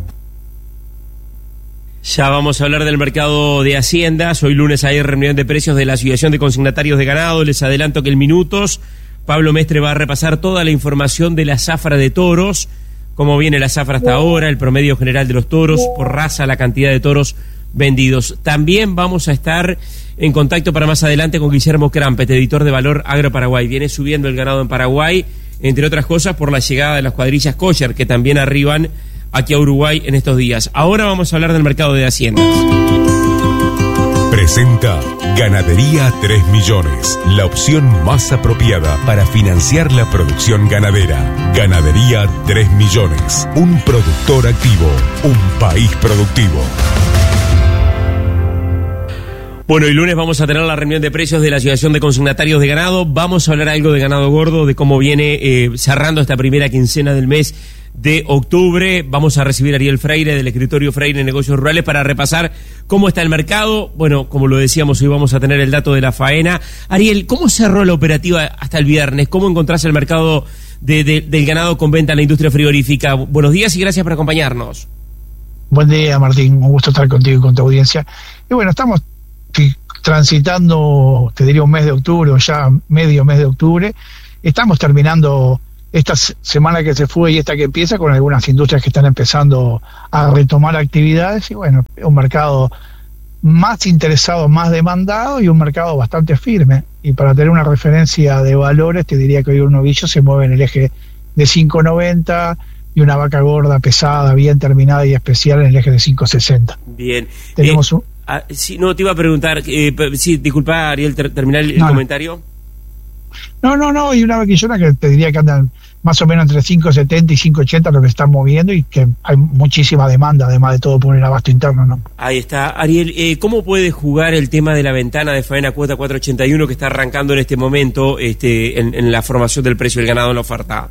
Ya vamos a hablar del mercado de Haciendas. Hoy lunes hay reunión de precios de la Asociación de Consignatarios de Ganado. Les adelanto que en minutos Pablo Mestre va a repasar toda la información de la zafra de toros, cómo viene la zafra hasta ahora, el promedio general de los toros, por raza, la cantidad de toros vendidos. También vamos a estar en contacto para más adelante con Guillermo Crampet, editor de Valor Agro Paraguay. Viene subiendo el ganado en Paraguay, entre otras cosas por la llegada de las cuadrillas kosher, que también arriban aquí a Uruguay en estos días. Ahora vamos a hablar del mercado de Haciendas. Presenta Ganadería tres millones, la opción más apropiada para financiar la producción ganadera. Ganadería tres millones, un productor activo, un país productivo. Bueno, y lunes vamos a tener la reunión de precios de la Asociación de Consignatarios de Ganado. Vamos a hablar algo de ganado gordo, de cómo viene eh, cerrando esta primera quincena del mes de octubre. Vamos a recibir a Ariel Freire del escritorio Freire Negocios Rurales para repasar cómo está el mercado. Bueno, como lo decíamos, hoy vamos a tener el dato de la faena. Ariel, ¿cómo cerró la operativa hasta el viernes? ¿Cómo encontrás el mercado de, de, del ganado con venta en la industria frigorífica? Buenos días y gracias por acompañarnos. Buen día, Martín. Un gusto estar contigo y con tu audiencia. Y bueno, estamos transitando, te diría un mes de octubre o ya medio mes de octubre, estamos terminando esta semana que se fue y esta que empieza con algunas industrias que están empezando a retomar actividades y bueno, un mercado más interesado, más demandado y un mercado bastante firme. Y para tener una referencia de valores, te diría que hoy un novillo se mueve en el eje de cinco noventa y una vaca gorda, pesada, bien terminada y especial en el eje de cinco sesenta. Bien. Tenemos eh, un... ah, sí, no, te iba a preguntar, eh, sí, disculpa Ariel, ter, terminar el, el no, comentario. No, no, no, y una vaquillona que te diría que andan más o menos entre cinco setenta y cinco ochenta lo que están moviendo y que hay muchísima demanda, además de todo por el abasto interno, ¿no? Ahí está. Ariel, eh, ¿cómo puede jugar el tema de la ventana de faena cuota cuatro ochenta y uno que está arrancando en este momento este, en, en la formación del precio del ganado en la oferta?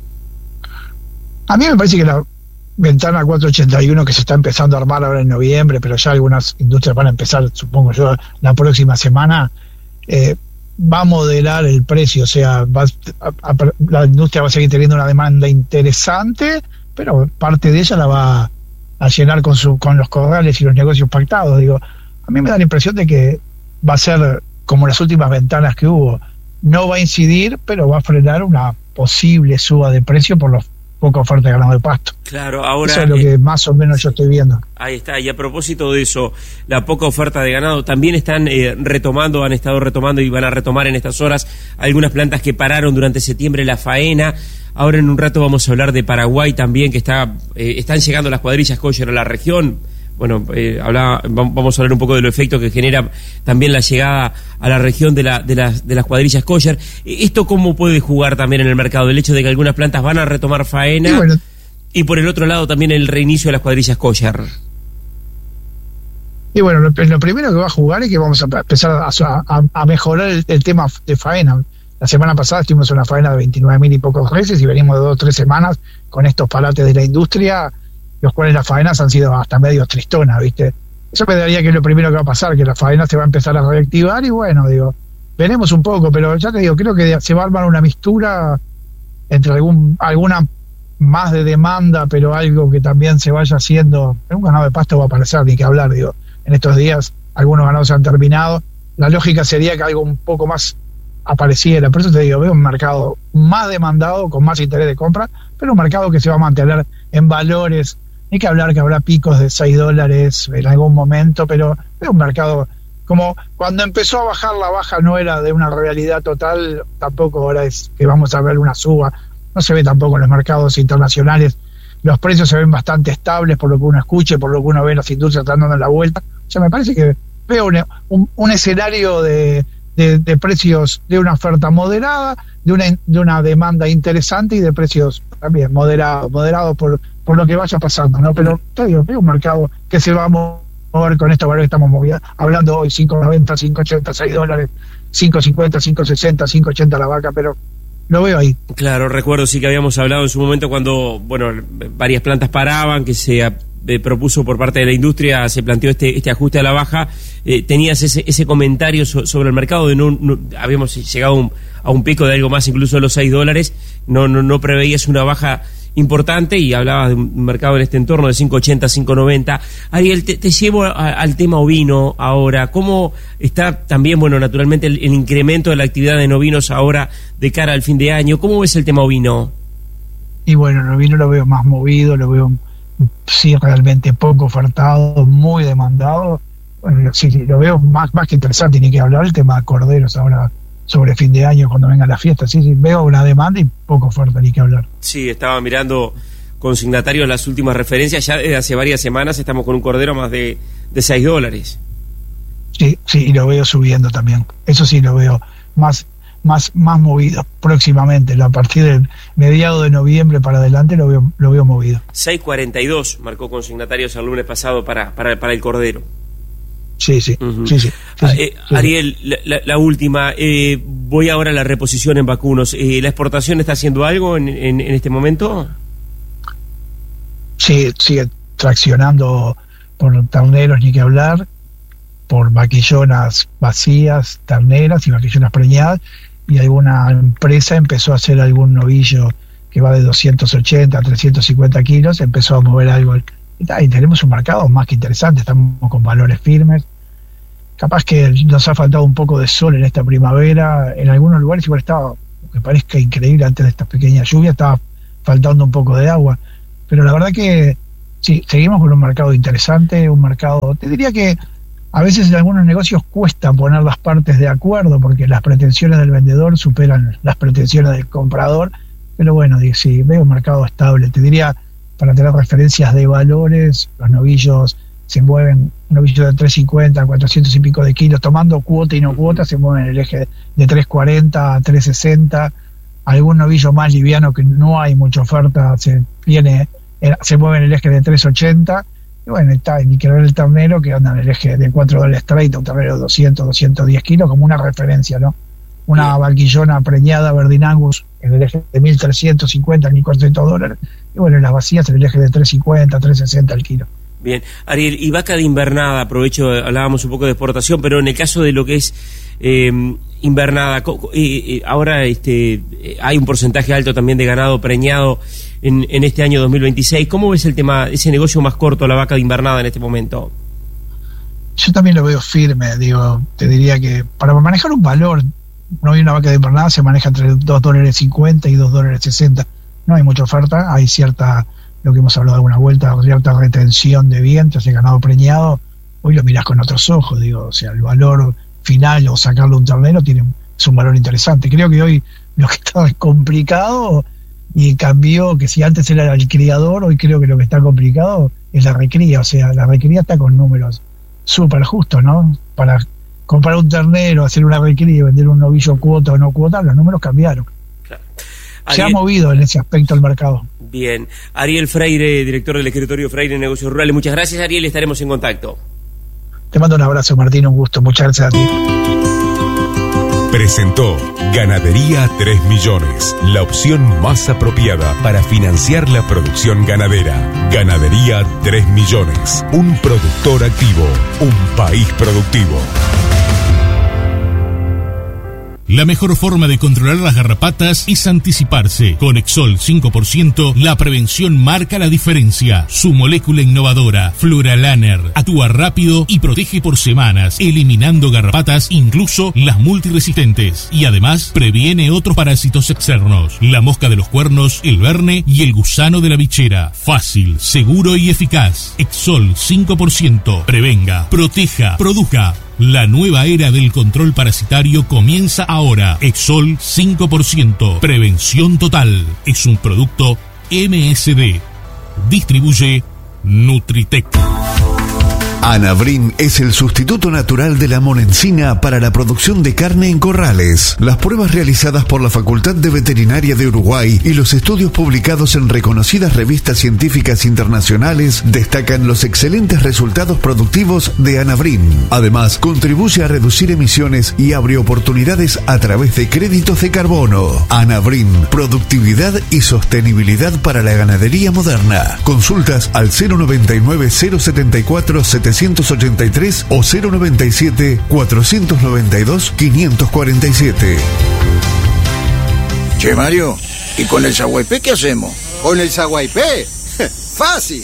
A mí me parece que la ventana cuatro ochenta y uno que se está empezando a armar ahora en noviembre, pero ya algunas industrias van a empezar, supongo yo, la próxima semana, eh, va a modelar el precio, o sea, va a, a, la industria va a seguir teniendo una demanda interesante, pero parte de ella la va a llenar con su con los corrales y los negocios pactados. Digo, a mí me da la impresión de que va a ser como las últimas ventanas que hubo, no va a incidir, pero va a frenar una posible suba de precio por los poca oferta de ganado de pasto. Claro, ahora... Eso es lo que eh, más o menos yo estoy viendo. Ahí está, y a propósito de eso, la poca oferta de ganado, también están eh, retomando, han estado retomando y van a retomar en estas horas algunas plantas que pararon durante septiembre la faena. Ahora en un rato vamos a hablar de Paraguay también, que está eh, están llegando las cuadrillas kosher a la región. Bueno, eh, hablaba, vamos a hablar un poco de los efectos que genera también la llegada a la región de, la, de, las, de las cuadrillas kosher. ¿Esto cómo puede jugar también en el mercado? El hecho de que algunas plantas van a retomar faena y, bueno, y por el otro lado también el reinicio de las cuadrillas kosher. Y bueno, lo, lo primero que va a jugar es que vamos a empezar a, a, a mejorar el, el tema de faena. La semana pasada estuvimos en una faena de veintinueve mil y pocos veces y venimos de dos o tres semanas con estos palates de la industria, los cuales las faenas han sido hasta medio tristonas, ¿viste? Eso me daría que es lo primero que va a pasar, que la faena se va a empezar a reactivar y bueno, digo, veremos un poco, pero ya te digo, creo que se va a armar una mistura entre algún alguna más de demanda, pero algo que también se vaya haciendo. En un ganado de pasto va a aparecer, ni que hablar, digo, en estos días algunos ganados se han terminado, la lógica sería que algo un poco más apareciera, por eso te digo, veo un mercado más demandado, con más interés de compra, pero un mercado que se va a mantener en valores. Hay que hablar que habrá picos de seis dólares en algún momento, pero es un mercado como cuando empezó a bajar, la baja no era de una realidad total, tampoco ahora es que vamos a ver una suba, no se ve tampoco en los mercados internacionales, los precios se ven bastante estables por lo que uno escuche, por lo que uno ve las industrias están dando la vuelta. O sea, me parece que veo un, un, un escenario de, de, de precios de una oferta moderada, de una, de una demanda interesante y de precios también moderados, moderados por por lo que vaya pasando, ¿no? Pero te digo, es un mercado que se va a mover con estos valores que estamos moviendo, hablando hoy, cinco noventa, cinco ochenta, seis dólares, cinco cincuenta, cinco sesenta, cinco ochenta la vaca, pero lo veo ahí. Claro, recuerdo sí que habíamos hablado en su momento cuando, bueno, varias plantas paraban, que se eh, propuso por parte de la industria, se planteó este este ajuste a la baja, eh, tenías ese ese comentario so, sobre el mercado, de no, no habíamos llegado a un, a un pico de algo más, incluso de los seis dólares, no, no, no preveías una baja importante y hablabas de un mercado en este entorno de cinco ochenta, cinco noventa. Ariel, te, te llevo a, al tema ovino ahora. ¿Cómo está también, bueno, naturalmente el, el incremento de la actividad de novinos ahora de cara al fin de año? ¿Cómo ves el tema ovino? Y bueno, el ovino lo veo más movido, lo veo sí realmente poco ofertado, muy demandado. Bueno, sí, lo veo más, más que interesante, ni que hablar el tema de corderos ahora sobre fin de año cuando venga la fiesta. Sí, sí, veo una demanda y poco oferta, ni que hablar. Sí, estaba mirando consignatarios las últimas referencias, ya desde hace varias semanas estamos con un cordero más de, de seis dólares. Sí, sí, y lo veo subiendo también. Eso sí lo veo más más más movido próximamente, a partir del mediado de noviembre para adelante lo veo lo veo movido. seis cuarenta y dos marcó consignatarios el lunes pasado para para, para el cordero. Sí, sí, uh-huh. sí, sí, sí, ah, eh, sí. Ariel, la, la, la última, eh, voy ahora a la reposición en vacunos. Eh, ¿La exportación está haciendo algo en, en, en este momento? Sí, sigue traccionando por terneros, ni que hablar, por vaquillonas vacías, terneras y vaquillonas preñadas, y alguna empresa empezó a hacer algún novillo que va de doscientos ochenta a trescientos cincuenta kilos, empezó a mover algo. Y tenemos un mercado más que interesante, estamos con valores firmes, capaz que nos ha faltado un poco de sol en esta primavera, en algunos lugares igual estaba, me parezca increíble antes de estas pequeñas lluvias, estaba faltando un poco de agua, pero la verdad que sí, seguimos con un mercado interesante, un mercado, te diría que a veces en algunos negocios cuesta poner las partes de acuerdo porque las pretensiones del vendedor superan las pretensiones del comprador, pero bueno, sí, veo un mercado estable. Te diría, para tener referencias de valores, los novillos se mueven, un novillo de tres cincuenta, cuatrocientos y pico de kilos, tomando cuota y no cuota, se mueven en el eje de tres cuarenta a tres sesenta. Algún novillo más liviano que no hay mucha oferta se viene, se mueve en el eje de tres ochenta. Y bueno, está ni que ver el ternero que anda en el eje de cuatro dólares treinta, un ternero de doscientos, doscientos diez kilos, como una referencia, ¿no? Una barquillona preñada Verdin Angus en el eje de mil trescientos cincuenta, mil cuatrocientos dólares. Y bueno, las vacías en el eje de tres cincuenta, tres sesenta el kilo. Bien, Ariel, y vaca de invernada, aprovecho, hablábamos un poco de exportación, pero en el caso de lo que es eh, invernada, eh, eh, ahora este, eh, hay un porcentaje alto también de ganado preñado en, en este año dos mil veintiséis. ¿Cómo ves el tema, ese negocio más corto, la vaca de invernada en este momento? Yo también lo veo firme, digo, te diría que para manejar un valor, no hay una vaca de invernada, se maneja entre dos dólares cincuenta y dos dólares sesenta. No hay mucha oferta, hay cierta, lo que hemos hablado alguna vuelta, cierta retención de vientos, de ganado preñado. Hoy lo mirás con otros ojos, digo, o sea, el valor final o sacarle un ternero tiene es un valor interesante. Creo que hoy lo que está es complicado y cambió, que si antes era el criador, hoy creo que lo que está complicado es la recría, o sea, la recría está con números súper justos, ¿no? Para comprar un ternero, hacer una recría y vender un novillo cuota o no cuota, los números cambiaron. Claro. Se Ariel, ha movido en ese aspecto el mercado. Bien. Ariel Freire, director del escritorio Freire en Negocios Rurales. Muchas gracias, Ariel, estaremos en contacto. Te mando un abrazo, Martín, un gusto. Muchas gracias a ti. Presentó Ganadería tres millones, la opción más apropiada para financiar la producción ganadera. Ganadería tres millones, un productor activo, un país productivo. La mejor forma de controlar las garrapatas es anticiparse. Con Exol cinco por ciento, la prevención marca la diferencia. Su molécula innovadora, Fluralaner, actúa rápido y protege por semanas, eliminando garrapatas, incluso las multiresistentes. Y además, previene otros parásitos externos. La mosca de los cuernos, el verne y el gusano de la bichera. Fácil, seguro y eficaz. Exol cinco por ciento. Prevenga, proteja, produzca. La nueva era del control parasitario comienza ahora. Exol cinco por ciento. Prevención total. Es un producto M S D. Distribuye Nutritec. Anabrin es el sustituto natural de la monencina para la producción de carne en corrales. Las pruebas realizadas por la Facultad de Veterinaria de Uruguay y los estudios publicados en reconocidas revistas científicas internacionales destacan los excelentes resultados productivos de Anabrin. Además, contribuye a reducir emisiones y abre oportunidades a través de créditos de carbono. Anabrin, productividad y sostenibilidad para la ganadería moderna. Consultas al cero noventa y nueve, cero setenta y cuatro, setecientos ochenta y tres o cero noventa y siete, cuatrocientos noventa y dos, quinientos cuarenta y siete. Che, Mario, ¿y con el Saguaypé qué hacemos? ¿Con el Saguaypé? ¡Fácil!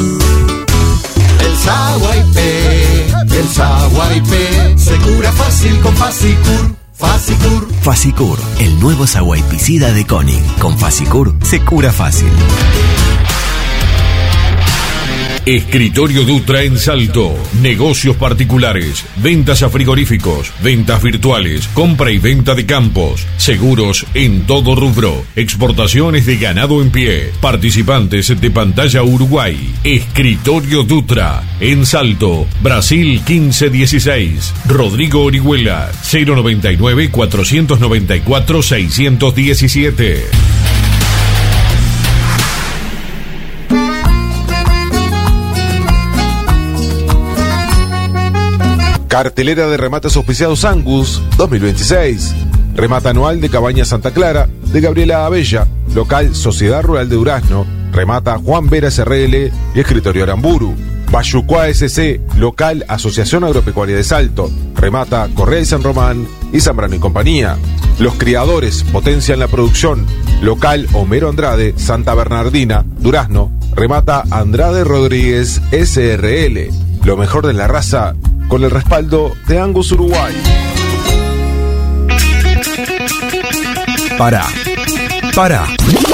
El Saguaypé, el Saguaypé, se cura fácil con Fasicur. Fasicur. Fasicur, el nuevo saguaypicida de Koenig. Con Fasicur se cura fácil. Escritorio Dutra en Salto. Negocios particulares, ventas a frigoríficos, ventas virtuales, compra y venta de campos, seguros en todo rubro, exportaciones de ganado en pie, participantes de Pantalla Uruguay. Escritorio Dutra en Salto, Brasil quince dieciséis. Rodrigo Orihuela, cero noventa y nueve, cuatrocientos noventa y cuatro, seiscientos diecisiete. Cartelera de remates auspiciados Angus dos mil veintiséis. Remata anual de Cabaña Santa Clara de Gabriela Abella. Local Sociedad Rural de Durazno. Remata Juan Vera S R L y Escritorio Aramburu. Bayucuá S C. Local Asociación Agropecuaria de Salto. Remata Correa y San Román y Zambrano y Compañía. Los criadores potencian la producción. Local Homero Andrade, Santa Bernardina, Durazno. Remata Andrade Rodríguez S R L. Lo mejor de la raza con el respaldo de Angus Uruguay. Pará, pará.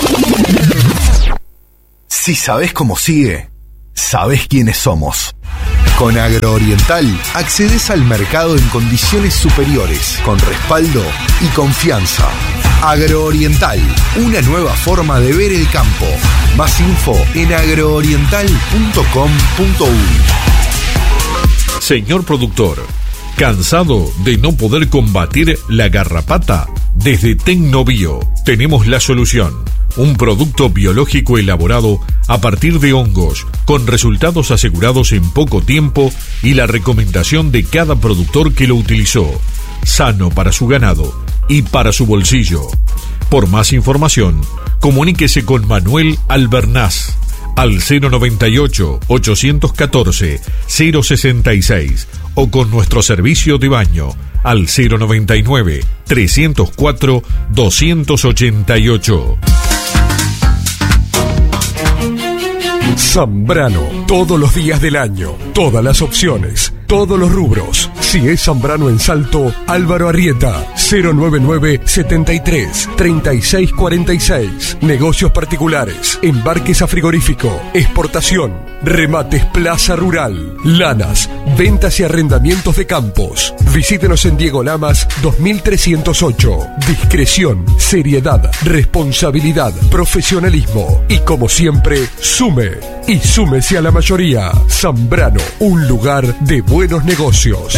Si sabés cómo sigue, sabés quiénes somos. Con Agrooriental accedes al mercado en condiciones superiores, con respaldo y confianza. Agrooriental, una nueva forma de ver el campo. Más info en agrooriental punto com punto uy. Señor productor, ¿cansado de no poder combatir la garrapata? Desde Tecnobio tenemos la solución. Un producto biológico elaborado a partir de hongos, con resultados asegurados en poco tiempo y la recomendación de cada productor que lo utilizó. Sano para su ganado y para su bolsillo. Por más información, comuníquese con Manuel Albernaz al cero noventa y ocho, ochocientos catorce, cero sesenta y seis o con nuestro servicio de baño al cero noventa y nueve, trescientos cuatro, doscientos ochenta y ocho. Zambrano, todos los días del año, todas las opciones, todos los rubros. Si es Zambrano en Salto, Álvaro Arrieta, cero noventa y nueve, setenta y tres, treinta y seis cuarenta y seis. Negocios particulares, embarques a frigorífico, exportación, remates Plaza Rural, lanas, ventas y arrendamientos de campos. Visítenos en Diego Lamas dos mil trescientos ocho. Discreción, seriedad, responsabilidad, profesionalismo y como siempre, sume y súmese a la mayoría. Zambrano, un lugar de buenos negocios.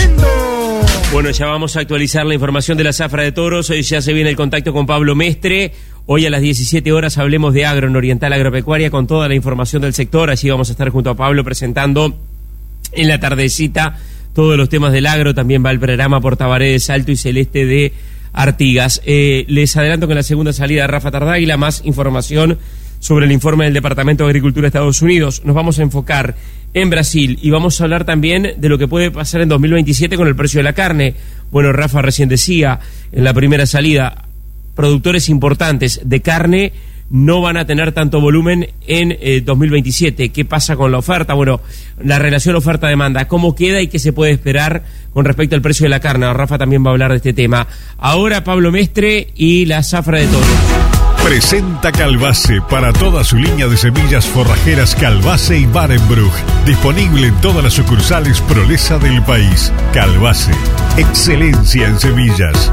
Bueno, ya vamos a actualizar la información de la zafra de toros. Hoy ya se viene el contacto con Pablo Mestre. Hoy a las diecisiete horas hablemos de agro en Oriental Agropecuaria con toda la información del sector. Allí vamos a estar junto a Pablo presentando en la tardecita todos los temas del agro. También va el programa por Tabaré de Salto y Celeste de Artigas. Eh, les adelanto que en la segunda salida de Rafa Tardáguila, más información sobre el informe del Departamento de Agricultura de Estados Unidos. Nos vamos a enfocar en Brasil y vamos a hablar también de lo que puede pasar en dos mil veintisiete con el precio de la carne. Bueno, Rafa recién decía en la primera salida, productores importantes de carne no van a tener tanto volumen en eh, dos mil veintisiete. ¿Qué pasa con la oferta? Bueno, la relación oferta-demanda, ¿cómo queda y qué se puede esperar con respecto al precio de la carne? Rafa también va a hablar de este tema. Ahora Pablo Mestre y la zafra de toros. Presenta Calbase para toda su línea de semillas forrajeras Calbase y Barenbruch. Disponible en todas las sucursales Prolesa del país. Calbase, excelencia en semillas.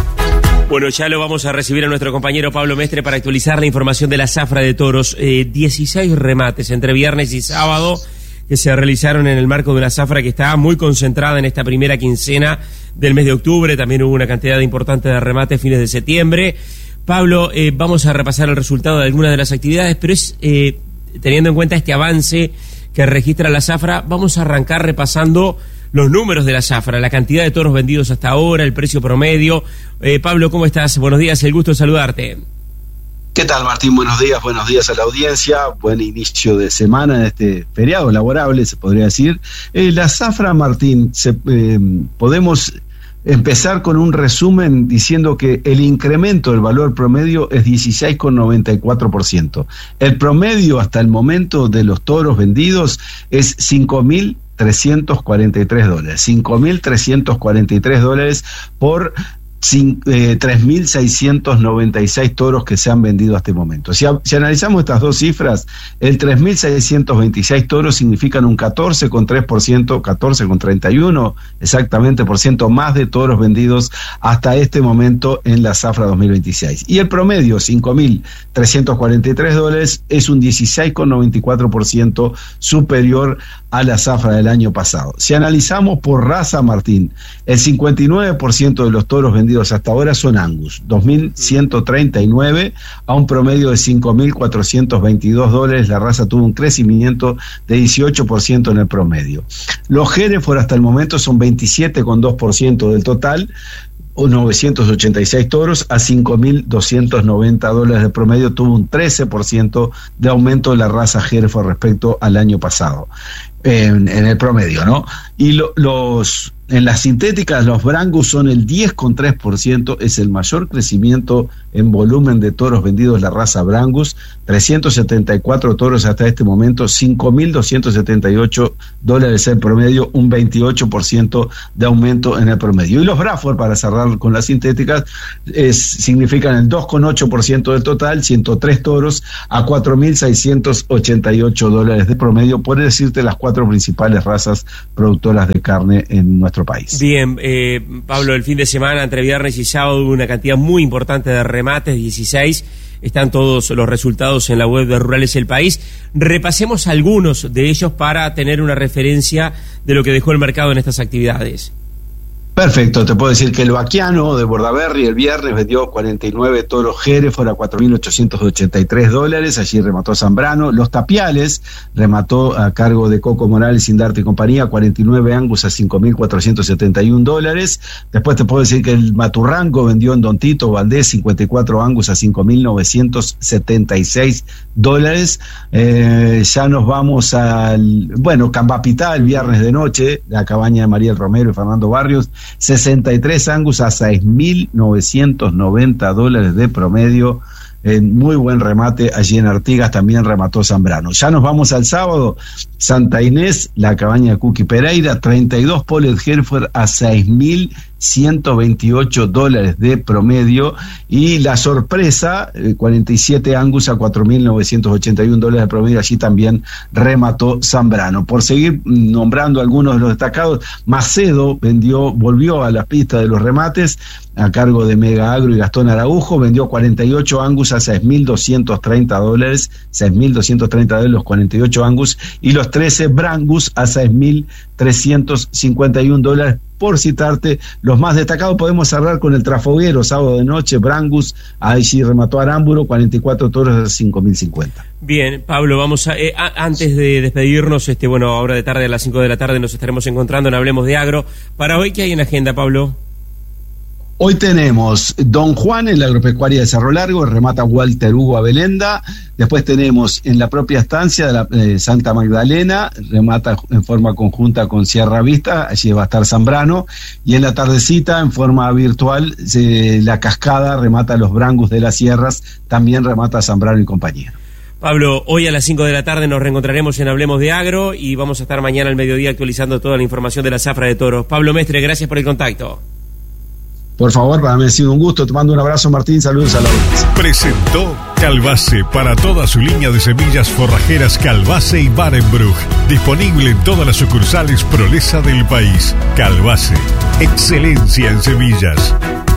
Bueno, ya lo vamos a recibir a nuestro compañero Pablo Mestre para actualizar la información de la zafra de toros. Eh, dieciséis remates entre viernes y sábado que se realizaron en el marco de una zafra que está muy concentrada en esta primera quincena del mes de octubre. También hubo una cantidad importante de remates fines de septiembre. Pablo, eh, vamos a repasar el resultado de algunas de las actividades, pero es eh, teniendo en cuenta este avance que registra la zafra, vamos a arrancar repasando los números de la zafra, la cantidad de toros vendidos hasta ahora, el precio promedio. Eh, Pablo, ¿cómo estás? Buenos días, el gusto de saludarte. ¿Qué tal, Martín? Buenos días, buenos días a la audiencia, buen inicio de semana en este feriado laborable, se podría decir. Eh, la zafra, Martín, se, eh, podemos empezar con un resumen diciendo que el incremento del valor promedio es dieciséis coma noventa y cuatro por ciento. El promedio hasta el momento de los toros vendidos es cinco mil trescientos cuarenta y tres dólares. cinco mil trescientos cuarenta y tres dólares por eh, tres mil seiscientos noventa y seis toros que se han vendido hasta el momento. Si, a, si analizamos estas dos cifras, el tres mil seiscientos veintiséis toros significan un catorce coma tres por ciento, catorce coma treinta y uno exactamente por ciento más de toros vendidos hasta este momento en la zafra dos mil veintiséis. Y el promedio, cinco mil trescientos cuarenta y tres dólares, es un dieciséis coma noventa y cuatro por ciento superior a la zafra del año pasado. Si analizamos por raza, Martín, el cincuenta y nueve por ciento de los toros vendidos hasta ahora son Angus, dos mil ciento treinta y nueve a un promedio de cinco mil cuatrocientos veintidós dólares. La raza tuvo un crecimiento de dieciocho por ciento en el promedio. Los Hereford hasta el momento son veintisiete coma dos por ciento del total, o novecientos ochenta y seis toros a cinco mil doscientos noventa dólares de promedio, tuvo un trece por ciento de aumento de la raza Hereford respecto al año pasado, en, en el promedio, ¿no? Y lo, los En las sintéticas, los Brangus son el diez coma tres por ciento, es el mayor crecimiento en volumen de toros vendidos la raza Brangus, trescientos setenta y cuatro toros hasta este momento, cinco mil doscientos setenta y ocho dólares en promedio, un veintiocho por ciento de aumento en el promedio. Y los Braford, para cerrar con las sintéticas, es, significan el dos coma ocho por ciento del total, ciento tres toros a cuatro mil seiscientos ochenta y ocho dólares de promedio, por decirte las cuatro principales razas productoras de carne en nuestro país. Bien, eh, Pablo, el fin de semana, entre viernes y sábado, hubo una cantidad muy importante de remates, dieciséis, están todos los resultados en la web de Rurales El País. Repasemos algunos de ellos para tener una referencia de lo que dejó el mercado en estas actividades. Perfecto, te puedo decir que el Baquiano de Bordaberry el viernes vendió cuarenta y nueve toros Hereford a cuatro mil ochocientos ochenta y tres dólares, allí remató Zambrano. Los Tapiales remató a cargo de Coco Morales, Indarte y compañía, cuarenta y nueve Angus a cinco mil cuatrocientos setenta y un dólares. Después te puedo decir que el Maturranco vendió en Don Tito Valdés cincuenta y cuatro Angus a cinco mil novecientos setenta y seis dólares. Eh, ya nos vamos al, bueno, Cambapitá el viernes de noche, la cabaña de María Romero y Fernando Barrios, sesenta y tres Angus a seis mil novecientos noventa dólares de promedio, en muy buen remate. Allí en Artigas también remató Zambrano. Ya nos vamos al sábado, Santa Inés, la cabaña de Cookie Pereira, treinta y dos Polet Hereford a seis mil ciento veintiocho dólares de promedio, y la sorpresa, eh, cuarenta y siete Angus a cuatro mil novecientos ochenta y un dólares de promedio, allí también remató Zambrano. Por seguir nombrando algunos de los destacados, Macedo vendió, volvió a la pista de los remates a cargo de Mega Agro y Gastón Araujo, vendió cuarenta y ocho Angus a seis mil doscientos treinta dólares, seis mil doscientos treinta dólares los cuarenta y ocho Angus, y los trece Brangus a seis mil trescientos cincuenta y un dólares. Por citarte los más destacados, podemos cerrar con el Trafoguero, sábado de noche, Brangus, allí remató Aramburo, cuarenta y cuatro toros a cinco mil cincuenta. Bien, Pablo, vamos a, eh, a antes de despedirnos, este bueno, ahora de tarde a las cinco de la tarde nos estaremos encontrando en Hablemos de Agro. Para hoy, ¿qué hay en agenda, Pablo? Hoy tenemos Don Juan en la agropecuaria de Cerro Largo, remata Walter Hugo Abelenda. Después tenemos en la propia estancia de la eh, Santa Magdalena, remata en forma conjunta con Sierra Vista, allí va a estar Zambrano. Y en la tardecita, en forma virtual, eh, la Cascada remata los Brangus de las Sierras, también remata Zambrano y compañía. Pablo, hoy a las cinco de la tarde nos reencontraremos en Hablemos de Agro y vamos a estar mañana al mediodía actualizando toda la información de la zafra de toros. Pablo Mestre, gracias por el contacto. Por favor, para mí ha sido un gusto. Te mando un abrazo, Martín. Saludos a la audiencia. Presentó Calbase para toda su línea de semillas forrajeras Calbase y Barenbruch. Disponible en todas las sucursales Prolesa del país. Calbase, excelencia en semillas.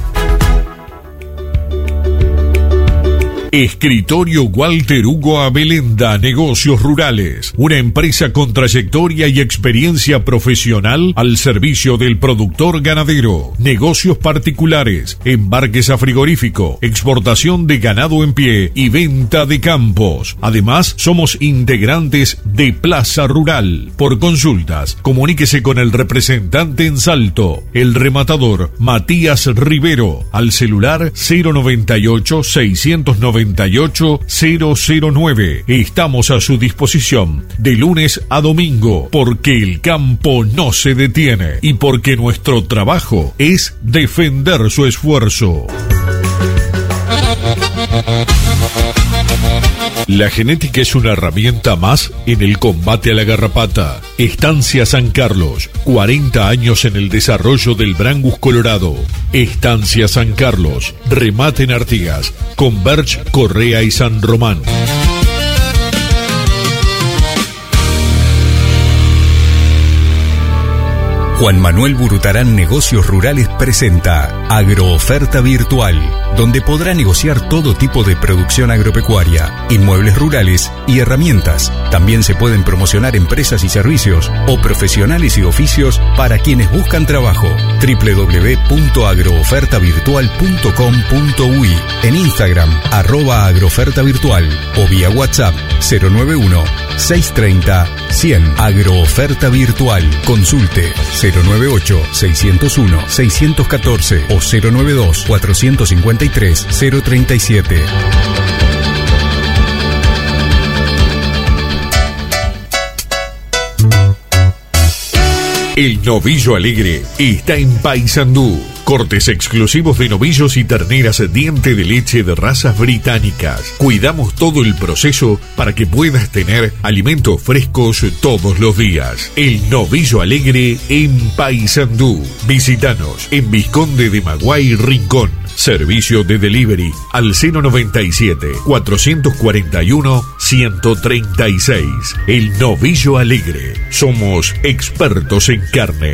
Escritorio Walter Hugo Abelenda, Negocios Rurales, una empresa con trayectoria y experiencia profesional al servicio del productor ganadero, negocios particulares, embarques a frigorífico, exportación de ganado en pie y venta de campos. Además, somos integrantes de Plaza Rural. Por consultas, comuníquese con el representante en Salto, el rematador Matías Rivero, al celular cero noventa y ocho, seiscientos noventa y ocho, cero cero nueve. Estamos a su disposición de lunes a domingo, porque el campo no se detiene y porque nuestro trabajo es defender su esfuerzo. La genética es una herramienta más en el combate a la garrapata. Estancia San Carlos, cuarenta años en el desarrollo del Brangus colorado. Estancia San Carlos, remate en Artigas, Converge, Correa y San Román. Juan Manuel Burutarán Negocios Rurales presenta Agrooferta Virtual, donde podrá negociar todo tipo de producción agropecuaria, inmuebles rurales y herramientas. También se pueden promocionar empresas y servicios o profesionales y oficios para quienes buscan trabajo. doble u doble u doble u punto agrooferta virtual punto com punto u i, en Instagram arroba agrooferta virtual o vía WhatsApp cero nueve uno, seis tres cero, cien. Agrooferta Virtual. Consulte cero nueve ocho, seiscientos uno, seiscientos catorce o cero nueve dos, cuatrocientos cincuenta y tres, cero treinta y siete. El Novillo Alegre está en Paysandú. Cortes exclusivos de novillos y terneras diente de leche de razas británicas. Cuidamos todo el proceso para que puedas tener alimentos frescos todos los días. El Novillo Alegre en Paysandú. Visítanos en Vizconde de Maguay, Rincón. Servicio de delivery al cero noventa y siete, cuatrocientos cuarenta y uno, ciento treinta y seis. El Novillo Alegre. Somos expertos en carne.